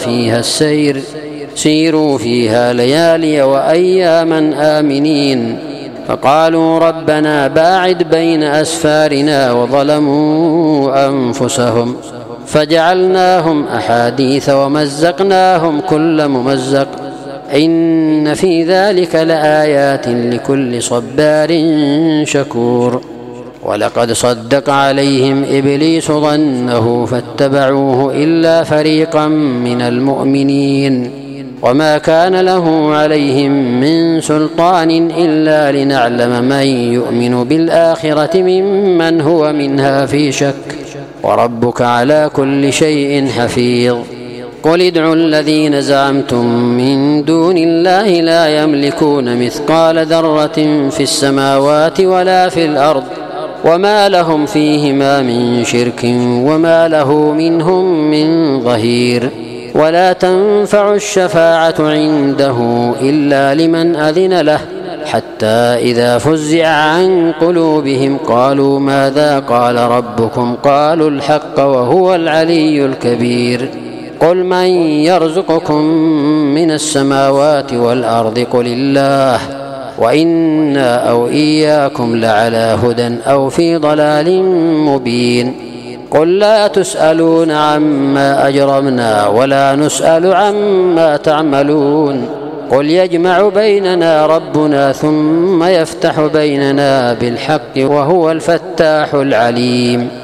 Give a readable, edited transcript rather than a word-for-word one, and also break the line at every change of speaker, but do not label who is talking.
فيها السير سيروا فيها ليالي وأياما آمنين. فقالوا ربنا باعد بين أسفارنا وظلموا أنفسهم فجعلناهم أحاديث ومزقناهم كل ممزق إن في ذلك لآيات لكل صبار شكور. ولقد صدق عليهم إبليس ظنه فاتبعوه إلا فريقا من المؤمنين وما كان له عليهم من سلطان إلا لنعلم من يؤمن بالآخرة ممن هو منها في شك وربك على كل شيء حفيظ. قل ادعوا الذين زعمتم من دون الله لا يملكون مثقال ذرة في السماوات ولا في الأرض وما لهم فيهما من شرك وما له منهم من ظهير. ولا تنفع الشفاعة عنده إلا لمن أذن له حتى إذا فزع عن قلوبهم قالوا ماذا قال ربكم قالوا الحق وهو العلي الكبير. قل من يرزقكم من السماوات والأرض قل الله وإنا أو إياكم لعلى هدى أو في ضلال مبين. قل لا تسألون عما أجرمنا ولا نسأل عما تعملون. قل يجمع بيننا ربنا ثم يفتح بيننا بالحق وهو الفتاح العليم.